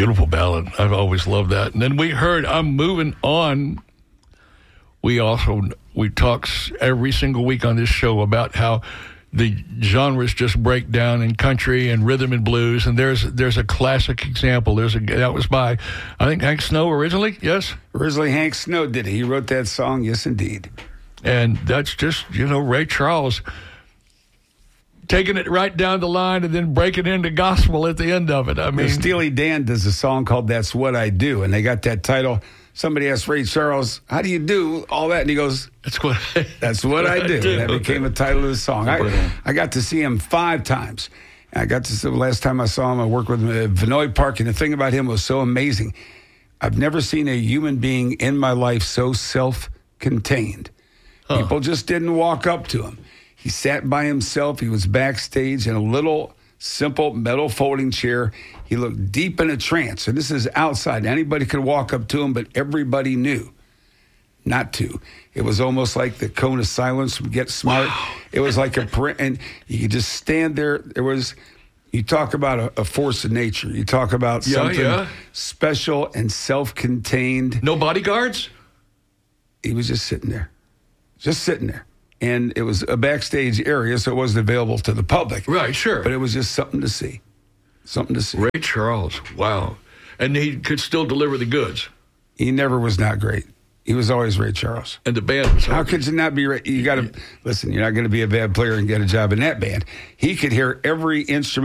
Beautiful ballad. I've always loved that. And then we heard I'm Moving On. We talk every single week on this show about how the genres just break down in country and rhythm and blues. And there's a classic example. That was by, I think, Hank Snow originally, yes? Originally, Hank Snow did it. He wrote that song, yes, indeed. And that's just, Ray Charles taking it right down the line and then breaking into gospel at the end of it. I mean, Steely Dan does a song called That's What I Do, and they got that title. Somebody asked Ray Charles, how do you do all that? And he goes, That's what I do. That became a title of the song. I got to see him 5 times. I got to see the last time I saw him, I worked with him at Vinoy Park, and the thing about him was so amazing. I've never seen a human being in my life so self-contained. People just didn't walk up to him. He sat by himself. He was backstage in a little simple metal folding chair. He looked deep in a trance. And this is outside. Anybody could walk up to him, but everybody knew not to. It was almost like the cone of silence from Get Smart. Wow. It was like and you could just stand there. You talk about a force of nature. You talk about something special and self-contained. No bodyguards? He was just sitting there. And it was a backstage area, so it wasn't available to the public. Right, sure. But it was just something to see. Ray Charles, wow. And he could still deliver the goods. He never was not great. He was always Ray Charles. And the band was How could you not be You got to, listen, you're not going to be a bad player and get a job in that band. He could hear every instrument.